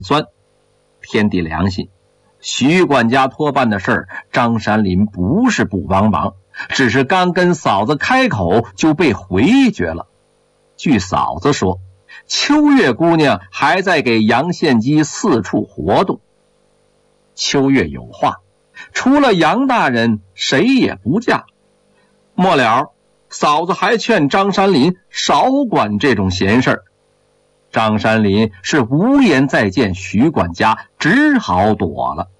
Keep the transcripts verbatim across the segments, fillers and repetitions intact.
酸。天地良心，徐管家托办的事儿，张山林不是不帮忙，只是刚跟嫂子开口就被回绝了。据嫂子说，秋月姑娘还在给杨献基四处活动。秋月有话，除了杨大人谁也不嫁。末了，嫂子还劝张山林少管这种闲事儿。张山林是无颜再见徐管家，只好躲了。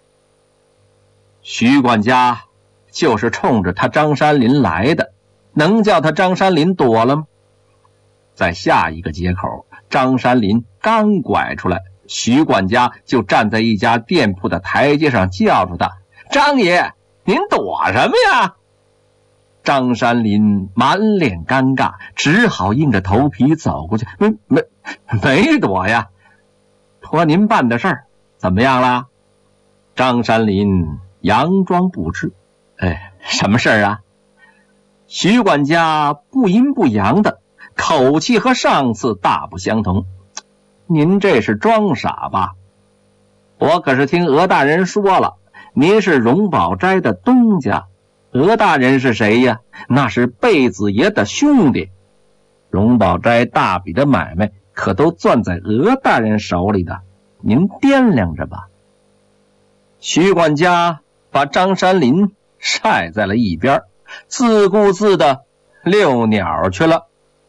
徐管家就是冲着他张山林来的，能叫他张山林躲了吗？在下一个街口，张山林刚拐出来，徐管家就站在一家店铺的台阶上叫住他：“张爷，您躲什么呀？”张山林满脸尴尬，只好硬着头皮走过去：“没没没躲呀，托您办的事儿，怎么样啦？”张山林佯装不知：“哎，什么事儿啊？”徐管家不阴不阳的，口气和上次大不相同：“您这是装傻吧？我可是听鹅大人说了，您是荣宝斋的东家。鹅大人是谁呀？那是贝子爷的兄弟。荣宝斋大笔的买卖可都攥在鹅大人手里的，您掂量着吧。”徐管家把张山林晒在了一边，自顾自的遛鸟去了。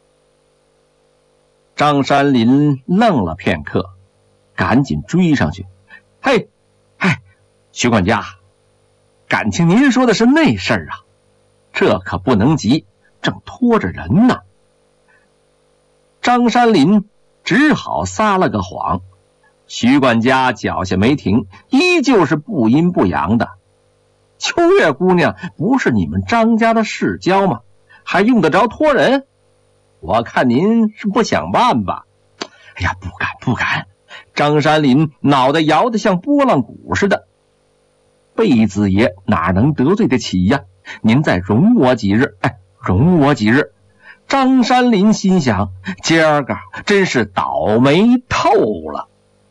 张山林愣了片刻，赶紧追上去：“嘿，嘿，徐管家，感情您说的是那事儿啊？这可不能急，正拖着人呢。”张山林只好撒了个谎。徐管家脚下没停，依旧是不阴不阳的：“秋月姑娘不是你们张家的世交吗？还用得着托人？我看您是不想办吧？”“哎呀，不敢不敢！”张山林脑袋摇得像拨浪鼓似的。“贝子爷哪能得罪得起呀？您再容我几日，哎，容我几日。”张山林心想，今儿个真是倒霉透了。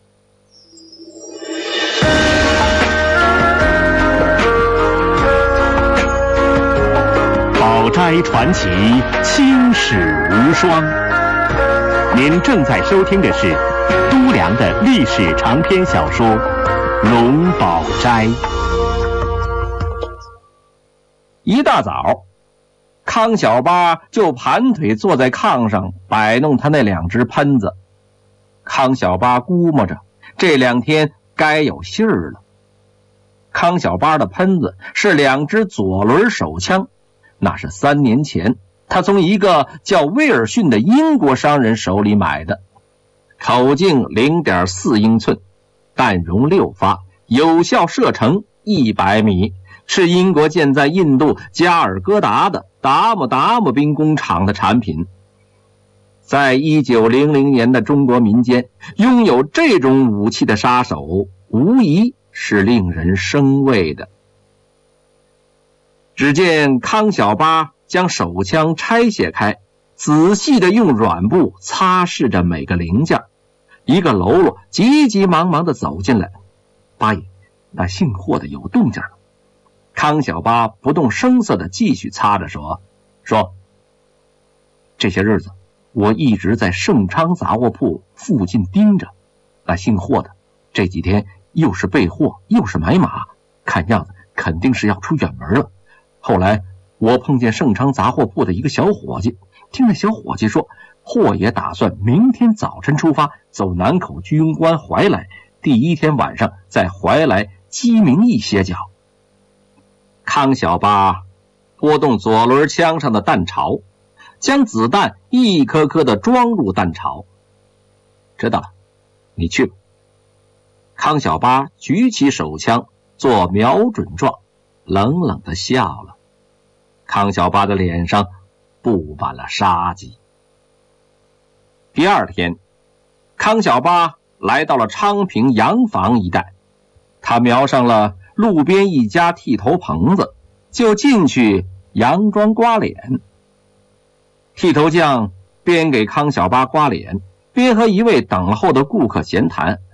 宝斋传奇，青史无双。您正在收听的是都良的历史长篇小说《龙宝斋》。 一大早，康小八就盘腿坐在炕上摆弄他那两只喷子。康小八估摸着这两天该有信儿了。康小八的喷子是两支左轮手枪，那是三年前他从一个叫威尔逊的英国商人手里买的，口径 零点四英寸，弹容六发，有效射程一百米，是英国建在印度加尔各答的达姆达姆兵工厂的产品。在一九零零年的中国民间，拥有这种武器的杀手无疑是令人生畏的。只见康小八将手枪拆卸开，仔细地用软布擦拭着每个零件。一个喽啰急急忙忙地走进来：“八爷，那姓霍的有动静了。”康小八不动声色地继续擦着说：“说，这些日子我一直在盛昌杂货铺附近盯着，那姓霍的这几天又是备货又是买马，看样子肯定是要出远门了。后来我碰见盛昌杂货铺的一个小伙计，听那小伙计说，霍爷打算明天早晨出发，走南口居庸关怀来，第一天晚上在怀来鸡鸣驿歇脚。”康小八拨动左轮枪上的弹槽，将子弹一颗颗的装入弹槽。“知道了，你去吧。”康小八举起手枪做瞄准状，冷冷地笑了。康小八的脸上布满了杀机。第二天，康小八来到了昌平洋房一带，他瞄上了路边一家剃头棚子，就进去佯装刮脸。剃头匠边给康小八刮脸，边和一位等候的顾客闲谈：“